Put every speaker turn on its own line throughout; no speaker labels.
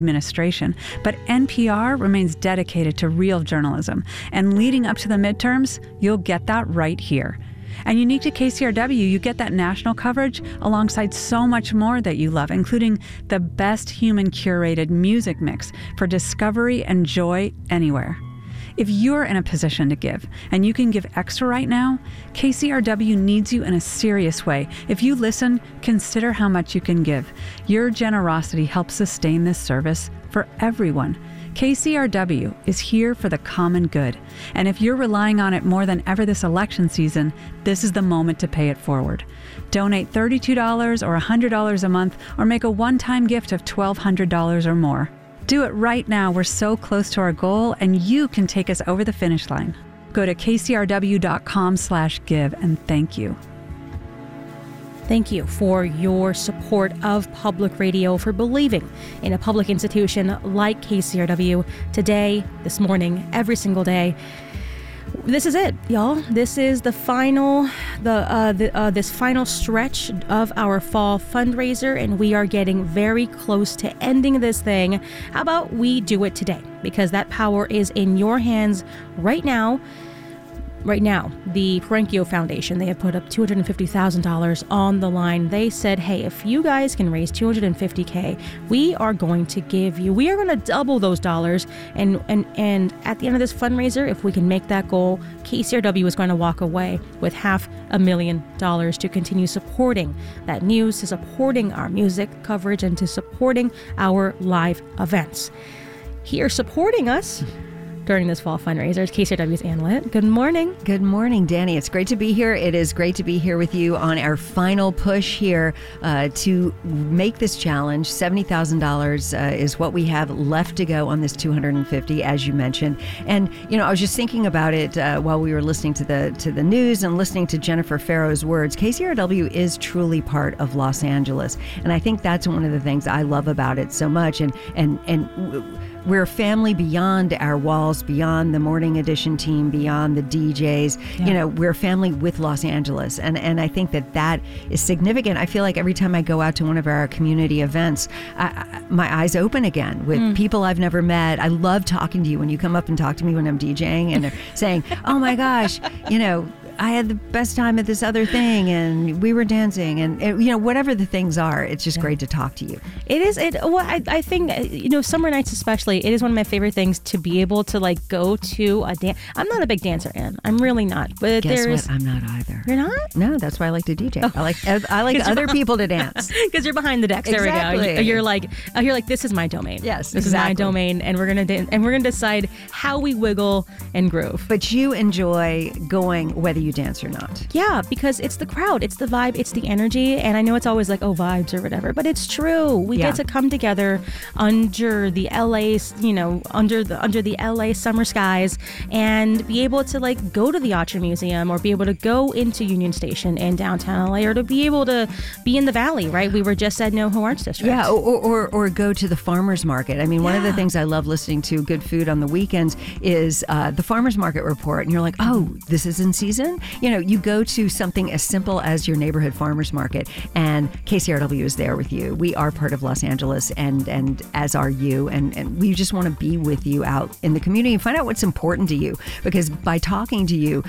administration, but NPR remains dedicated to real journalism. And leading up to the midterms, you'll get that right here. And unique to KCRW, you get that national coverage alongside so much more that you love, including the best human-curated music mix for discovery and joy anywhere. If you're in a position to give, and you can give extra right now, KCRW needs you in a serious way. If you listen, consider how much you can give. Your generosity helps sustain this service for everyone. KCRW is here for the common good. And if you're relying on it more than ever this election season, this is the moment to pay it forward. Donate $32 or $100 a month, or make a one-time gift of $1,200 or more. Do it right now. We're so close to our goal, and you can take us over the finish line. Go to kcrw.com/give, and thank you.
Thank you for your support of public radio, for believing in a public institution like KCRW today, this morning, every single day. This is it, y'all. This is the final, this final stretch of our fall fundraiser, and we are getting very close to ending this thing. How about we do it today? Because that power is in your hands right now. Right now, the Perenkio Foundation, they have put up $250,000 on the line. They said, hey, if you guys can raise $250K, we are going to double those dollars. And at the end of this fundraiser, if we can make that goal, KCRW is going to walk away with $500,000 to continue supporting that news, to supporting our music coverage, and to supporting our live events. Here supporting us during this fall fundraiser is KCRW's Ann Litt. Good morning.
Good morning, Danny. It's great to be here. It is great to be here with you on our final push here to make this challenge. $70,000 is what we have left to go on this 250, as you mentioned. And I was just thinking about it while we were listening to the news and listening to Jennifer Farrow's words. KCRW is truly part of Los Angeles, and I think that's one of the things I love about it so much. And we're a family beyond our walls, beyond the morning edition team, beyond the DJs.
Yeah.
We're a family with Los Angeles. And I think that is significant. I feel like every time I go out to one of our community events, my eyes open again with people I've never met. I love talking to you when you come up and talk to me when I'm DJing, and they're saying, oh my gosh, I had the best time at this other thing, and we were dancing, and whatever the things are, it's just great to talk to you.
It is. I think summer nights especially, it is one of my favorite things to be able to go to a dance. I'm not a big dancer, Ann. I'm really not. But
guess what? I'm not either.
You're not?
No, that's why I like to DJ. Oh. I like other people to dance
because you're behind the decks.
Exactly.
There we go. You're like this is my domain.
Yes,
this is my domain, and we're gonna decide how we wiggle and groove.
But you enjoy going whether you dance or not.
Yeah, because it's the crowd, it's the vibe, it's the energy. And I know it's always like, oh, vibes or whatever, but it's true. We get to come together under the LA, under the LA summer skies, and be able to go to the Autry Museum, or be able to go into Union Station in downtown LA, or to be able to be in the Valley, right? We were just at NoHo Arts District.
Yeah, or go to the farmers market. I mean, one of the things I love listening to Good Food on the weekends is the farmers market report, and you're like, oh, this is in season? You go to something as simple as your neighborhood farmers market, and KCRW is there with you. We are part of Los Angeles, and as are you, and we just want to be with you out in the community and find out what's important to you. Because by talking to you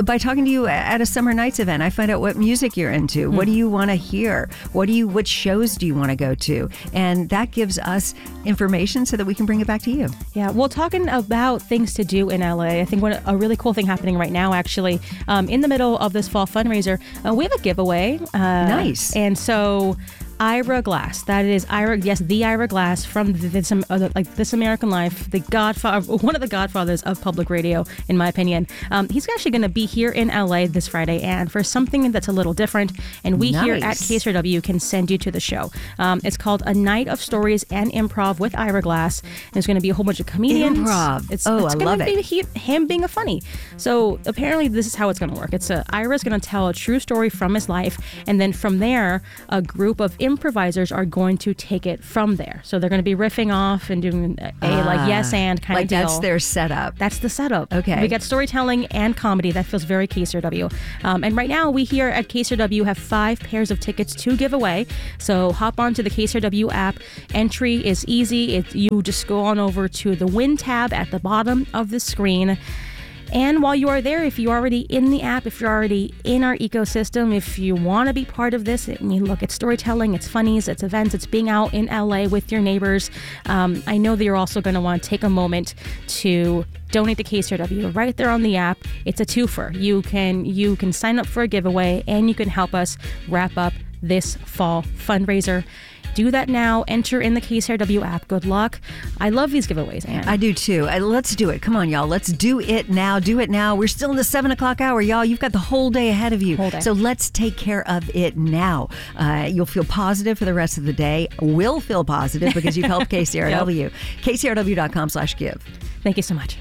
at a summer nights event, I find out what music you're into. What do you want to hear? What shows do you want to go to? And that gives us information so that we can bring it back to you.
Yeah, well, talking about things to do in LA, I think a really cool thing happening right now, actually, in the middle of this fall fundraiser, we have a giveaway.
Nice.
And so Ira Glass. That is the Ira Glass from This American Life, the godfather, one of the godfathers of public radio, in my opinion. He's actually going to be here in LA this Friday, and for something that's a little different, and we here at KCRW can send you to the show. It's called A Night of Stories and Improv with Ira Glass. There's going to be a whole bunch of comedians.
Improv.
It's
I love
it. Be him being a funny. So apparently this is how it's going to work. Ira's going to tell a true story from his life, and then from there, a group of improvisers are going to take it from there. So they're going to be riffing off and doing a like yes and kind of deal.
That's their setup.
That's the setup.
Okay.
We got storytelling and comedy. That feels very KCRW. And right now, we here at KCRW have 5 pairs of tickets to give away. So hop onto the KCRW app. Entry is easy. You just go on over to the Win tab at the bottom of the screen. And while you are there, if you're already in the app, if you're already in our ecosystem, if you want to be part of this, look, it's storytelling, it's funnies, it's events, it's being out in LA with your neighbors. I know that you're also going to want to take a moment to donate to KCRW right there on the app. It's a twofer. You can sign up for a giveaway and you can help us wrap up this fall fundraiser. Do that now. Enter in the KCRW app. Good luck. I love these giveaways, Ann.
I do too. Let's do it. Come on, y'all. Let's do it now. Do it now. We're still in the 7 o'clock hour, y'all. You've got the whole day ahead of you.
Whole day.
So let's take care of it now. You'll feel positive for the rest of the day. We'll feel positive because you've helped KCRW. Yep. KCRW.com/give.
Thank you so much.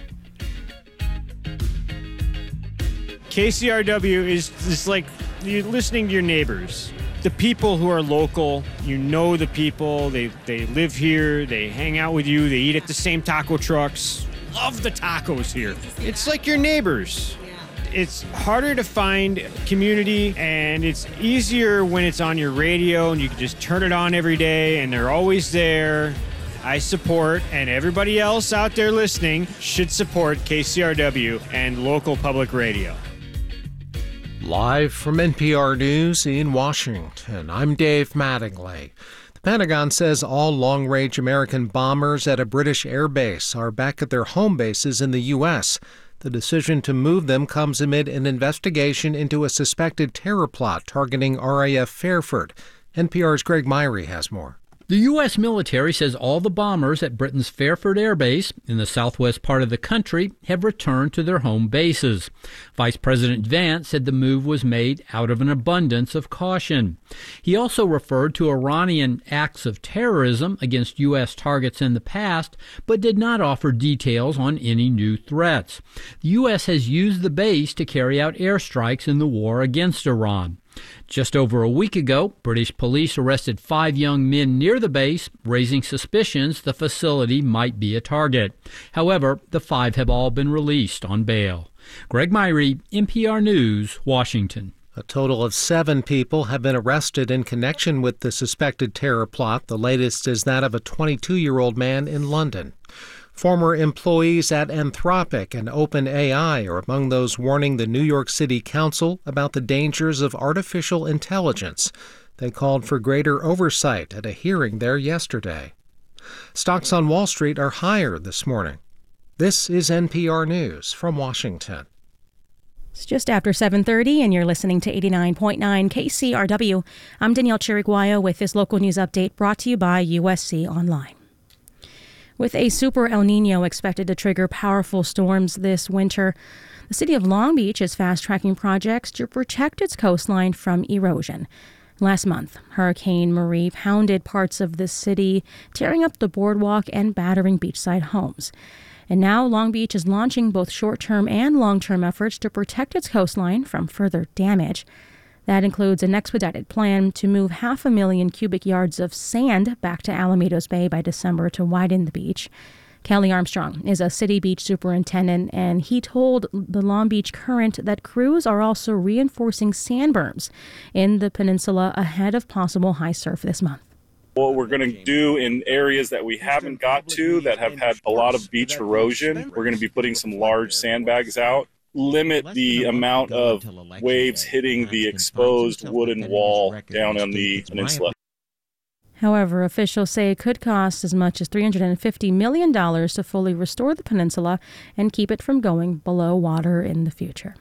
KCRW is just like you're listening to your neighbors. The people who are local, you know the people, they live here, they hang out with you, they eat at the same taco trucks. Love the tacos here. It's like your neighbors. It's harder to find community, and it's easier when it's on your radio and you can just turn it on every day and they're always there. I support, and everybody else out there listening should support KCRW and local public radio.
Live from NPR News in Washington, I'm Dave Mattingly. The Pentagon says all long-range American bombers at a British air base are back at their home bases in the U.S. The decision to move them comes amid an investigation into a suspected terror plot targeting RAF Fairford. NPR's Greg Myrie has more.
The U.S. military says all the bombers at Britain's Fairford Air Base in the southwest part of the country have returned to their home bases. Vice President Vance said the move was made out of an abundance of caution. He also referred to Iranian acts of terrorism against U.S. targets in the past, but did not offer details on any new threats. The U.S. has used the base to carry out airstrikes in the war against Iran. Just over a week ago, British police arrested 5 young men near the base, raising suspicions the facility might be a target. However, the 5 have all been released on bail. Greg Myrie, NPR News, Washington.
A total of 7 people have been arrested in connection with the suspected terror plot. The latest is that of a 22-year-old man in London. Former employees at Anthropic and OpenAI are among those warning the New York City Council about the dangers of artificial intelligence. They called for greater oversight at a hearing there yesterday. Stocks on Wall Street are higher this morning. This is NPR News from Washington.
It's just after 7:30, and you're listening to 89.9 KCRW. I'm Danielle Chiriguayo with this local news update brought to you by USC Online. With a super El Nino expected to trigger powerful storms this winter, the city of Long Beach is fast-tracking projects to protect its coastline from erosion. Last month, Hurricane Marie pounded parts of the city, tearing up the boardwalk and battering beachside homes. And now Long Beach is launching both short-term and long-term efforts to protect its coastline from further damage. That includes an expedited plan to move 500,000 cubic yards of sand back to Alamitos Bay by December to widen the beach. Kelly Armstrong is a city beach superintendent, and he told the Long Beach Current that crews are also reinforcing sand berms in the peninsula ahead of possible high surf this month.
What we're going to do in areas that we haven't got to that have had a lot of beach erosion, we're going to be putting some large sandbags out. Limit the amount of waves hitting the exposed wooden wall down on the peninsula.
However, officials say it could cost as much as $350 million to fully restore the peninsula and keep it from going below water in the future.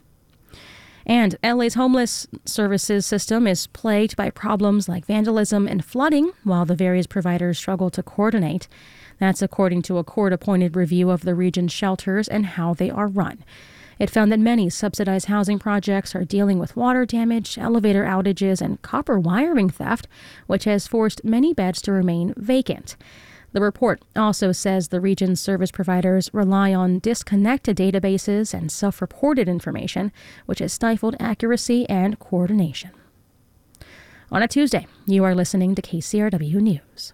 And LA's homeless services system is plagued by problems like vandalism and flooding, while the various providers struggle to coordinate. That's according to a court-appointed review of the region's shelters and how they are run. It found that many subsidized housing projects are dealing with water damage, elevator outages, and copper wiring theft, which has forced many beds to remain vacant. The report also says the region's service providers rely on disconnected databases and self-reported information, which has stifled accuracy and coordination. On a Tuesday, you are listening to KCRW News.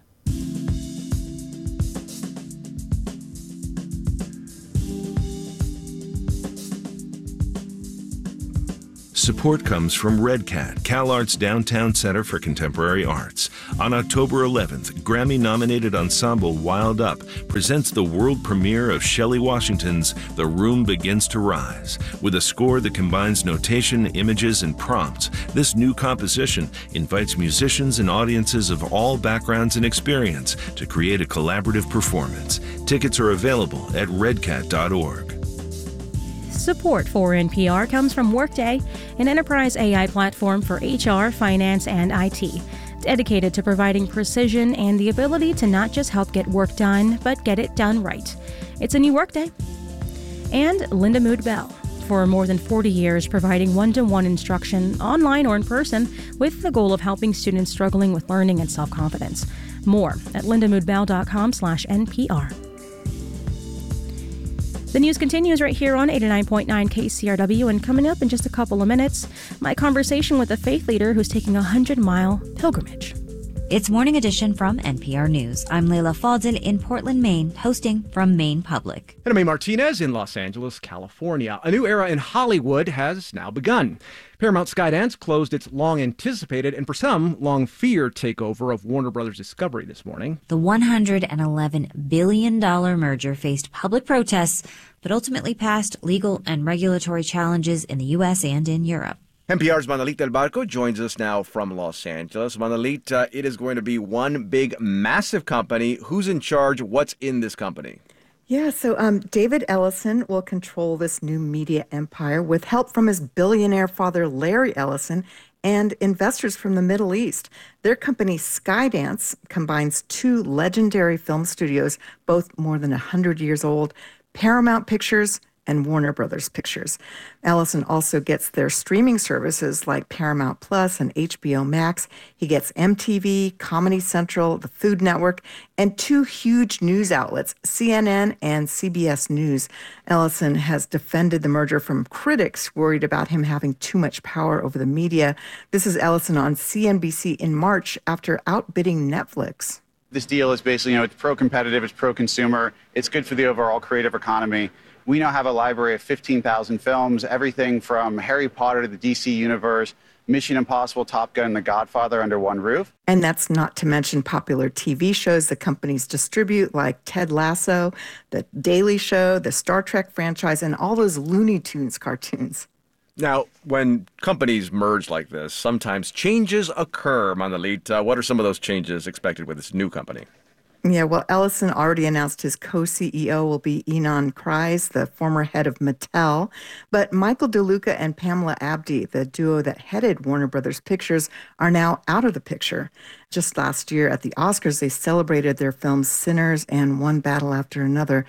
Support comes from Red Cat, CalArts Downtown Center for Contemporary Arts. On October 11th, Grammy-nominated ensemble Wild Up presents the world premiere of Shelley Washington's The Room Begins to Rise. With a score that combines notation, images, and prompts, this new composition invites musicians and audiences of all backgrounds and experience to create a collaborative performance. Tickets are available at redcat.org.
Support for NPR comes from Workday, an enterprise AI platform for HR, finance, and IT, dedicated to providing precision and the ability to not just help get work done, but get it done right. It's a new Workday. And Linda Mood Bell, for more than 40 years providing one-to-one instruction, online or in person, with the goal of helping students struggling with learning and self-confidence. More at lindamoodbell.com/NPR. The news continues right here on 89.9 KCRW, and coming up in just a couple of minutes, my conversation with a faith leader who's taking a 100-mile pilgrimage.
It's Morning Edition from NPR News. I'm Leila Fadel in Portland, Maine, hosting from Maine Public.
And I'm Martinez in Los Angeles, California. A new era in Hollywood has now begun. Paramount Skydance closed its long-anticipated and for some, long-feared takeover of Warner Brothers Discovery this morning.
The $111 billion merger faced public protests, but ultimately passed legal and regulatory challenges in the U.S. and in Europe.
NPR's Manalit Del Barco joins us now from Los Angeles. Manalit, it is going to be one big, massive company. Who's in charge? What's in this company?
Yeah, so David Ellison will control this new media empire with help from his billionaire father, Larry Ellison, and investors from the Middle East. Their company, Skydance, combines two legendary film studios, both more than 100 years old, Paramount Pictures and Warner Brothers Pictures. Ellison also gets their streaming services like Paramount Plus and HBO Max. He gets MTV, Comedy Central, the Food Network, and two huge news outlets, CNN and CBS News. Ellison has defended the merger from critics worried about him having too much power over the media. This is Ellison on CNBC in March after outbidding Netflix.
This deal is basically, it's pro-competitive, it's pro-consumer, it's good for the overall creative economy. We now have a library of 15,000 films, everything from Harry Potter to the DC Universe, Mission Impossible, Top Gun, and The Godfather under one roof.
And that's not to mention popular TV shows the companies distribute, like Ted Lasso, The Daily Show, the Star Trek franchise, and all those Looney Tunes cartoons.
Now, when companies merge like this, sometimes changes occur, Manalit. What are some of those changes expected with this new company?
Yeah, well, Ellison already announced his co-CEO will be Ynon Kreiz, the former head of Mattel. But Michael DeLuca and Pamela Abdy, the duo that headed Warner Brothers Pictures, are now out of the picture. Just last year at the Oscars, they celebrated their films Sinners and One Battle After Another.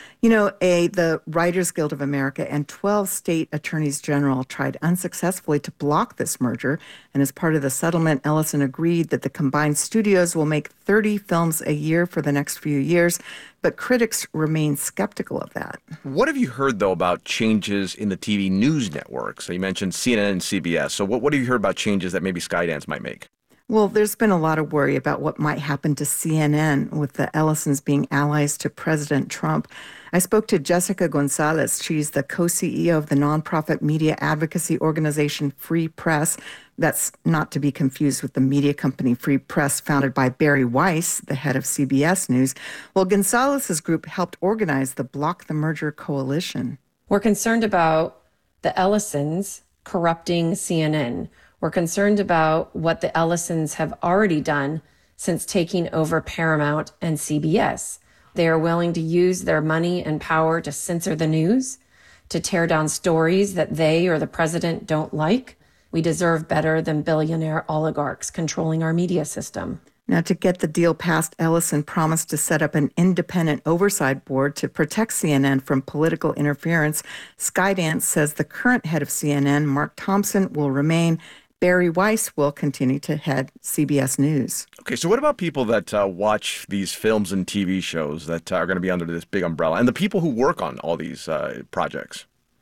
The Writers Guild of America and 12 state attorneys general tried unsuccessfully to block this merger. And as part of the settlement, Ellison agreed that the combined studios will make 30 films a year for the next few years. But critics remain skeptical of that.
What have you heard, though, about changes in the TV news networks? So you mentioned CNN and CBS. So what have you heard about changes that maybe Skydance might make?
Well, there's been a lot of worry about what might happen to CNN with the Ellisons being allies to President Trump. I spoke to Jessica Gonzalez. She's the co-CEO of the nonprofit media advocacy organization Free Press. That's not to be confused with the media company Free Press, founded by Barry Weiss, the head of CBS News. Well, Gonzalez's group helped organize the Block the Merger Coalition.
We're concerned about the Ellisons corrupting CNN. We're concerned about what the Ellisons have already done since taking over Paramount and CBS. They are willing to use their money and power to censor the news, to tear down stories that they or the president don't like. We deserve better than billionaire oligarchs controlling our media system.
Now, to get the deal passed, Ellison promised to set up an independent oversight board to protect CNN from political interference. Skydance says the current head of CNN, Mark Thompson, will remain. Barry Weiss will continue to head CBS News.
Okay, so what about people that watch these films and TV shows that are going to be under this big umbrella, and the people who work on all these projects?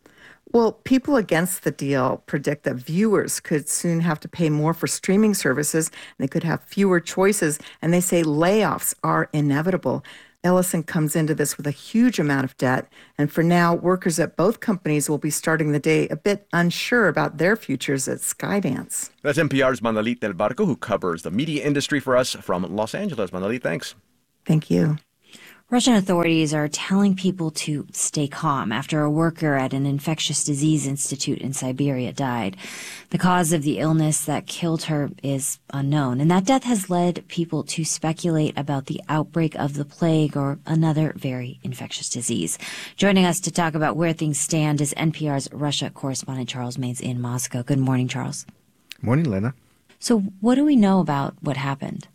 Well, people against the deal predict that viewers could soon have to pay more for streaming services. They could have fewer choices, and they say layoffs are inevitable. Ellison comes into this with a huge amount of debt, and for now, workers at both companies will be starting the day a bit unsure about their futures at Skydance.
That's NPR's Manalit Del Barco, who covers the media industry for us from Los Angeles. Manalit, thanks.
Thank you.
Russian authorities are telling people to stay calm after a worker at an infectious disease institute in Siberia died. The cause of the illness that killed her is unknown, and that death has led people to speculate about the outbreak of the plague or another very infectious disease. Joining us to talk about where things stand is NPR's Russia correspondent Charles Maynes in Moscow. Good morning, Charles.
Morning, Lena.
So what do we know about what happened?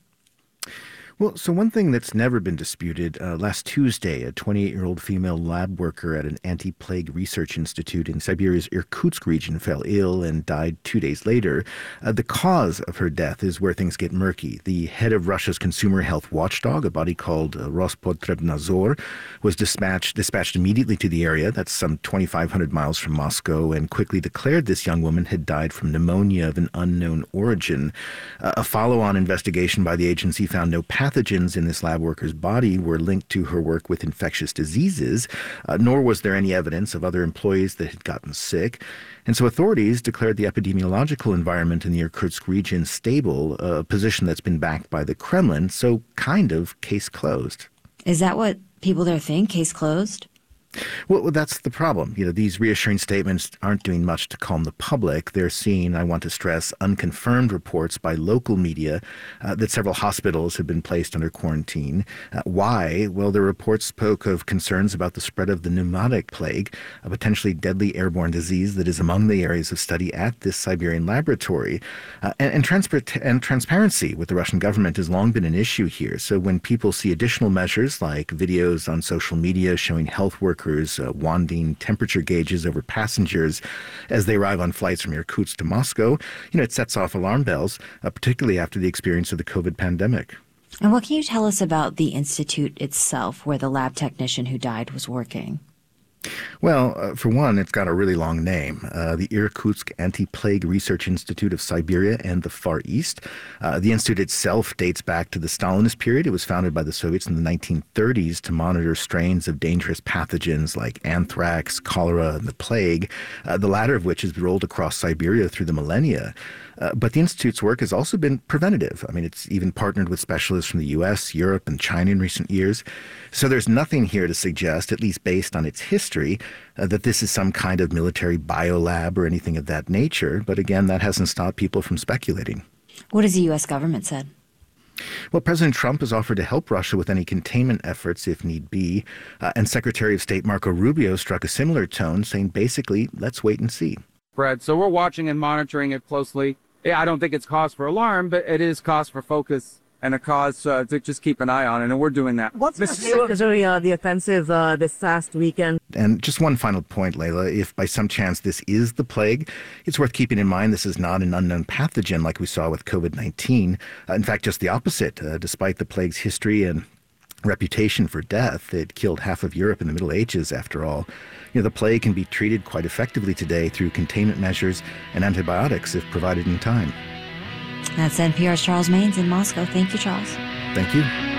Well, so one thing that's never been disputed, last Tuesday, a 28-year-old female lab worker at an anti-plague research institute in Siberia's Irkutsk region fell ill and died 2 days later. The cause of her death is where things get murky. The head of Russia's consumer health watchdog, a body called Rospotrebnadzor, was dispatched immediately to the area, that's some 2,500 miles from Moscow, and quickly declared this young woman had died from pneumonia of an unknown origin. A follow-on investigation by the agency found no pathogens in this lab worker's body were linked to her work with infectious diseases, nor was there any evidence of other employees that had gotten sick. And so authorities declared the epidemiological environment in the Irkutsk region stable, a position that's been backed by the Kremlin, so kind of case closed.
Is that what people there think? Case closed?
Well, that's the problem. These reassuring statements aren't doing much to calm the public. They're seeing, I want to stress, unconfirmed reports by local media that several hospitals have been placed under quarantine. Why? Well, the reports spoke of concerns about the spread of the pneumotic plague, a potentially deadly airborne disease that is among the areas of study at this Siberian laboratory. And transparency with the Russian government has long been an issue here. So when people see additional measures like videos on social media showing health workers wanding temperature gauges over passengers as they arrive on flights from Irkutsk to Moscow, it sets off alarm bells, particularly after the experience of the COVID pandemic.
And what can you tell us about the institute itself, where the lab technician who died was working?
Well, for one, it's got a really long name, the Irkutsk Anti-Plague Research Institute of Siberia and the Far East. The institute itself dates back to the Stalinist period. It was founded by the Soviets in the 1930s to monitor strains of dangerous pathogens like anthrax, cholera, and the plague, the latter of which has rolled across Siberia through the millennia. But the Institute's work has also been preventative. It's even partnered with specialists from the U.S., Europe, and China in recent years. So there's nothing here to suggest, at least based on its history, that this is some kind of military biolab or anything of that nature. But again, that hasn't stopped people from speculating.
What has the U.S. government said?
Well, President Trump has offered to help Russia with any containment efforts if need be. And Secretary of State Marco Rubio struck a similar tone, saying basically, let's wait and see.
Brad, so we're watching and monitoring it closely. Yeah, I don't think it's cause for alarm, but it is cause for focus and a cause to just keep an eye on it, and we're doing that.
What's the offensive this past weekend?
And just one final point, Layla. If by some chance this is the plague, it's worth keeping in mind this is not an unknown pathogen like we saw with COVID-19. In fact, just the opposite. Despite the plague's history and reputation for death, it killed half of Europe in the Middle Ages, after all. The plague can be treated quite effectively today through containment measures and antibiotics if provided in time.
That's NPR's Charles Maynes in Moscow. Thank you, Charles.
Thank you.